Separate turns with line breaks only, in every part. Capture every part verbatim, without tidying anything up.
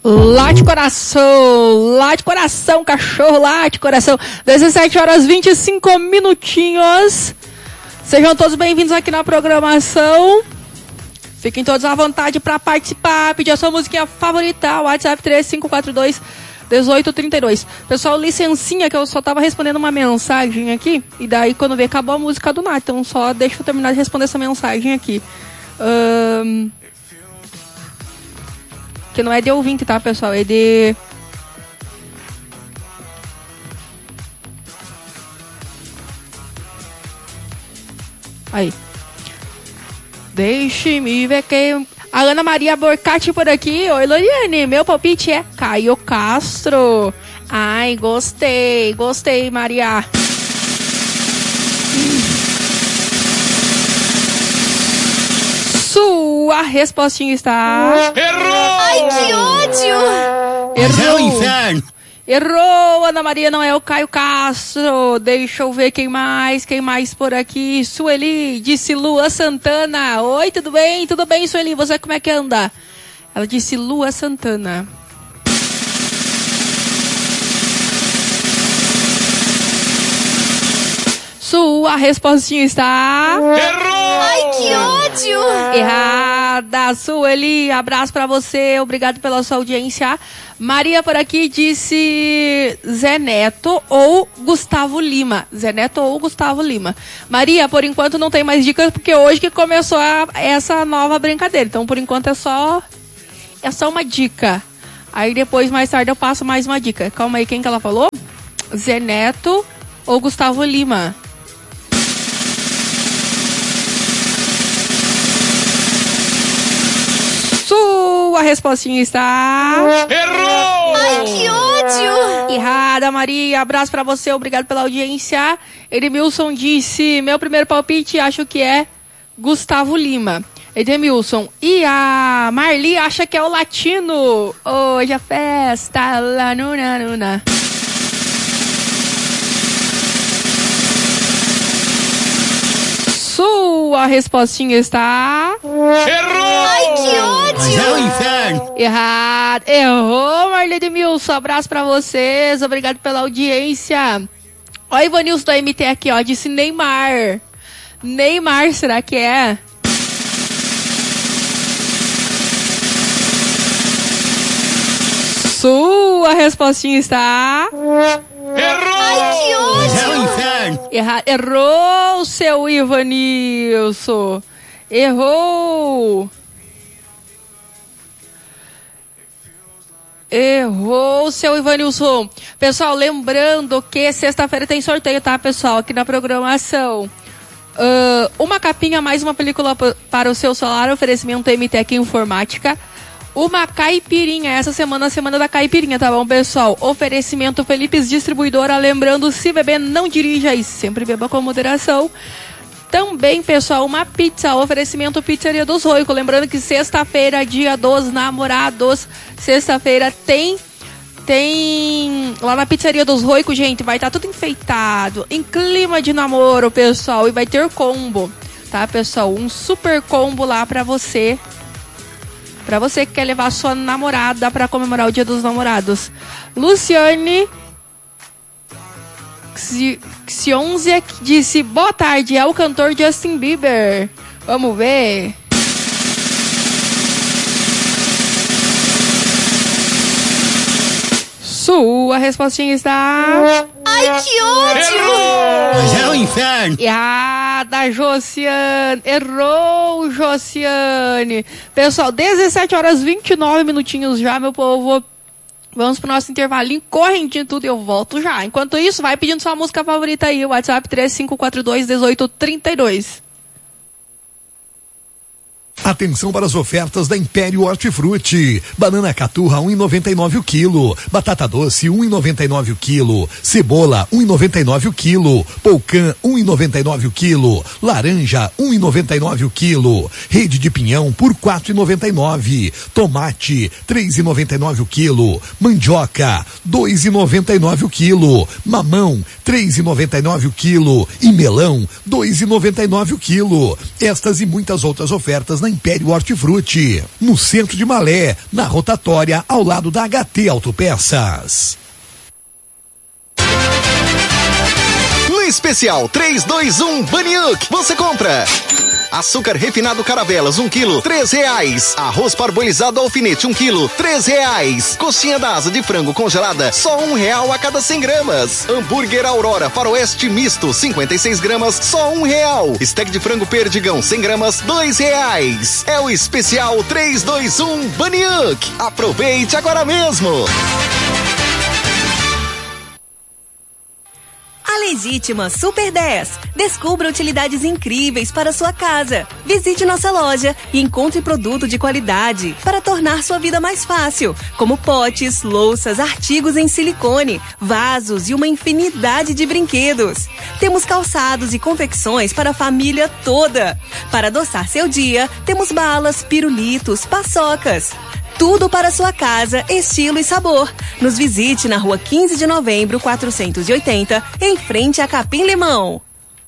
Lá de coração, lá de coração, cachorro, lá de coração. dezessete horas e vinte e cinco minutinhos. Sejam todos bem-vindos aqui na programação. Fiquem todos à vontade para participar, pedir a sua musiquinha favorita. WhatsApp três cinco quatro dois, um oito três dois. Pessoal, licencinha que eu só tava respondendo uma mensagem aqui. E daí quando vê, acabou a música do nada. Então só deixa eu terminar de responder essa mensagem aqui. Um... Que não é de ouvinte, tá, pessoal? É de... Aí. Deixe-me ver quem... A Ana Maria Borcati por aqui. Oi, Loriane. Meu palpite é Caio Castro. Ai, gostei. Gostei, Maria. Sua respostinha está...
Errou!
Ai, que ódio!
Errou!
É o inferno!
Errou, Ana Maria, não é o Caio Castro. Deixa eu ver quem mais, quem mais por aqui. Sueli, disse Lua Santana. Oi, tudo bem? Tudo bem, Sueli? Você como é que anda? Ela disse Lua Santana. Sua respostinha está...
Errou!
Ai, que ódio!
Errada, Sueli, abraço pra você, obrigado pela sua audiência. Maria por aqui disse Zé Neto ou Gustavo Lima. Zé Neto ou Gustavo Lima. Maria, por enquanto não tem mais dicas, porque hoje que começou a, essa nova brincadeira. Então, por enquanto é só, é só uma dica. Aí depois, mais tarde, eu passo mais uma dica. Calma aí, quem que ela falou? Zé Neto ou Gustavo Lima? Sua respostinha está...
Errou!
Ai, que ódio!
Errada, Maria. Abraço pra você, obrigado pela audiência. Edmilson disse, meu primeiro palpite acho que é Gustavo Lima. Edmilson. E a Marli acha que é o Latino. Hoje a festa lá no Nanuna. Sua respostinha está...
Errou!
Ai, que ódio!
É o inferno!
Errado. Errou, Marli Edmilson. Abraço pra vocês. Obrigado pela audiência. Ó, Ivanilson do M T aqui, ó. Disse Neymar. Neymar, será que é? Sua respostinha está...
Errou!
Ai, que ódio!
É o inferno!
Erra... Errou, seu Ivanilson. Errou. Errou, seu Ivanilson. Pessoal, lembrando que sexta-feira tem sorteio, tá, pessoal? Aqui na programação. Uh, uma capinha mais uma película p- para o seu celular, oferecimento M T E C Informática. Uma caipirinha, essa semana, a semana da caipirinha, tá bom, pessoal? Oferecimento Felipes Distribuidora, lembrando, se beber, não dirija e sempre beba com moderação. Também, pessoal, uma pizza, oferecimento Pizzaria dos Roico, lembrando que sexta-feira, dia dos namorados, sexta-feira tem... Tem lá na Pizzaria dos Roico, gente, vai estar tá tudo enfeitado, em clima de namoro, pessoal, e vai ter combo, tá, pessoal? Um super combo lá pra você, pra você que quer levar sua namorada pra comemorar o Dia dos Namorados. Luciane Xionzia disse, boa tarde, é o cantor Justin Bieber. Vamos ver. Sua respostinha está...
Ai, que ódio!
Mas é o inferno!
Errada, Josiane. Errou, Josiane. Pessoal, dezessete horas e vinte e nove minutinhos já, meu povo. Vamos pro nosso intervalinho, correndinho tudo e eu volto já. Enquanto isso, vai pedindo sua música favorita aí. WhatsApp três cinco quatro dois, um oito três dois.
Atenção para as ofertas da Império Hortifruti. Banana caturra um real e noventa e nove o quilo. Batata doce um real e noventa e nove o quilo. Cebola um real e noventa e nove o quilo. Polcã um real e noventa e nove o quilo. Laranja um real e noventa e nove o quilo. Rede de pinhão por quatro reais e noventa e nove. Tomate três reais e noventa e nove o quilo. Mandioca dois reais e noventa e nove o quilo. Mamão três reais e noventa e nove o quilo. E melão dois reais e noventa e nove o quilo. Estas e muitas outras ofertas na na Império Hortifruti, no centro de Malé, na rotatória ao lado da H T Autopeças.
No especial três dois um Baniuk, você compra açúcar refinado Caravelas, um quilo, três reais. Arroz parbolizado alfinete, um quilo, três reais. Coxinha da asa de frango congelada, só um real a cada cem gramas. Hambúrguer Aurora Faroeste misto, cinquenta e seis gramas, só um real. Steak de frango Perdigão, cem gramas, dois reais. É o especial três dois um Baniuk. Aproveite agora mesmo.
A Legítima Super dez. Descubra utilidades incríveis para sua casa. Visite nossa loja e encontre produto de qualidade para tornar sua vida mais fácil, como potes, louças, artigos em silicone, vasos e uma infinidade de brinquedos. Temos calçados e confecções para a família toda. Para adoçar seu dia, temos balas, pirulitos, paçocas. Tudo para sua casa, estilo e sabor. Nos visite na rua quinze de novembro, quatrocentos e oitenta, em frente a Capim Limão.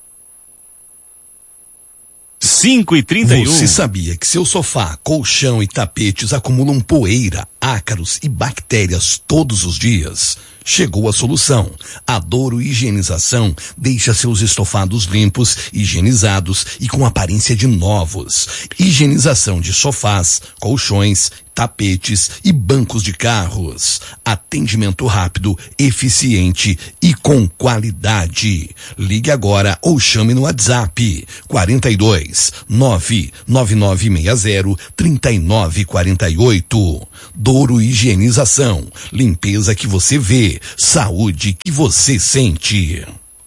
cinco e trinta e um.
Você sabia que seu sofá, colchão e tapetes acumulam poeira, ácaros e bactérias todos os dias? Chegou a solução. A Douro Higienização deixa seus estofados limpos, higienizados e com aparência de novos. Higienização de sofás, colchões, tapetes e bancos de carros. Atendimento rápido, eficiente e com qualidade. Ligue agora ou chame no WhatsApp quarenta e dois, nove nove nove seis zero, três nove quatro oito. Douro Higienização. Limpeza que você vê, saúde que você sente.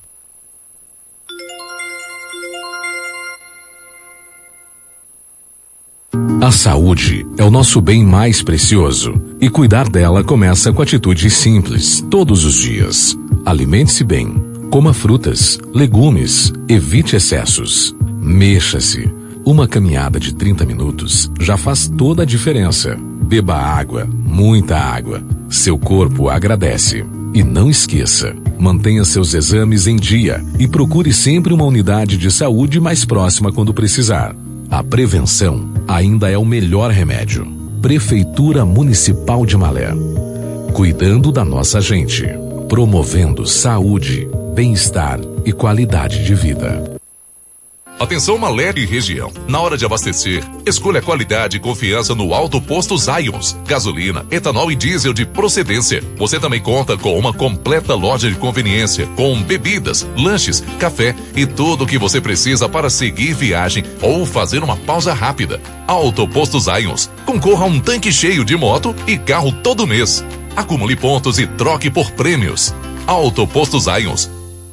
A saúde é o nosso bem mais precioso e cuidar dela começa com atitudes simples, todos os dias. Alimente-se bem, coma frutas, legumes, evite excessos, mexa-se. Uma caminhada de trinta minutos já faz toda a diferença. Beba água, muita água. Seu corpo agradece. E não esqueça, mantenha seus exames em dia e procure sempre uma unidade de saúde mais próxima quando precisar. A prevenção ainda é o melhor remédio. Prefeitura Municipal de Malé. Cuidando da nossa gente. Promovendo saúde, bem-estar e qualidade de vida.
Atenção Malé e região. Na hora de abastecer, escolha qualidade e confiança no Alto Posto Zions. Gasolina, etanol e diesel de procedência. Você também conta com uma completa loja de conveniência, com bebidas, lanches, café e tudo o que você precisa para seguir viagem ou fazer uma pausa rápida. Alto Posto Zions. Concorra a um tanque cheio de moto e carro todo mês. Acumule pontos e troque por prêmios. Alto Posto Zions.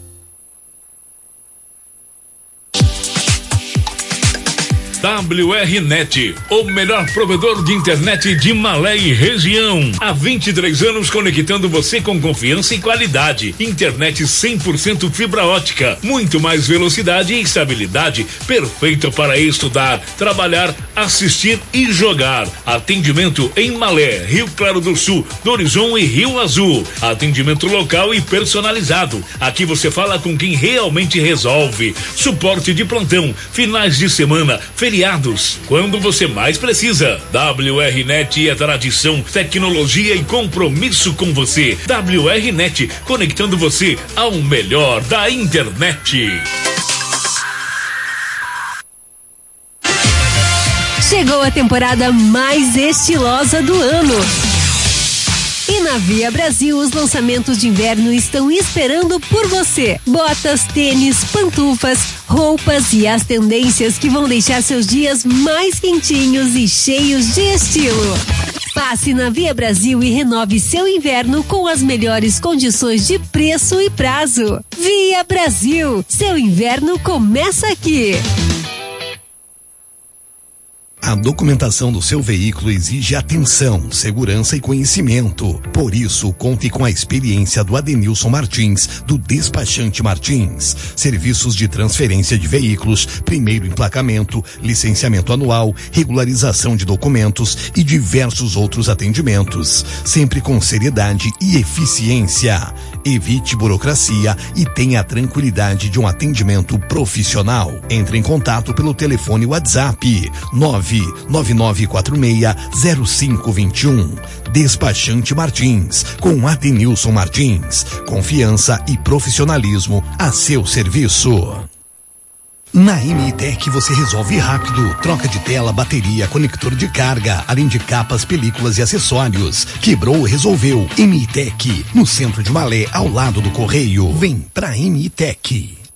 W R Net, o melhor provedor de internet de Malé e região. Há vinte e três anos conectando você com confiança e qualidade. Internet cem por cento fibra ótica, muito mais velocidade e estabilidade, perfeita para estudar, trabalhar, assistir e jogar. Atendimento em Malé, Rio Claro do Sul, do Horizon e Rio Azul. Atendimento local e personalizado. Aqui você fala com quem realmente resolve. Suporte de plantão, finais de semana, feriados, quando você mais precisa. W R Net é tradição, tecnologia e compromisso com você. W R Net, conectando você ao melhor da internet.
Chegou a temporada mais estilosa do ano. E na Via Brasil, os lançamentos de inverno estão esperando por você. Botas, tênis, pantufas, roupas e as tendências que vão deixar seus dias mais quentinhos e cheios de estilo. Passe na Via Brasil e renove seu inverno com as melhores condições de preço e prazo. Via Brasil, seu inverno começa aqui.
A documentação do seu veículo exige atenção, segurança e conhecimento. Por isso, conte com a experiência do Adenilson Martins, do Despachante Martins. Serviços de transferência de veículos, primeiro emplacamento, licenciamento anual, regularização de documentos e diversos outros atendimentos. Sempre com seriedade e eficiência. Evite burocracia e tenha a tranquilidade de um atendimento profissional. Entre em contato pelo telefone WhatsApp nove nove nove quatro seis zero cinco dois um. Despachante Martins, com Adenilson Martins. Confiança e profissionalismo a seu serviço. Na M I Tech você resolve rápido. Troca de tela, bateria, conector de carga, além de capas, películas e acessórios. Quebrou, resolveu. M I Tech, no centro de Malé, ao lado do Correio. Vem pra M I Tech.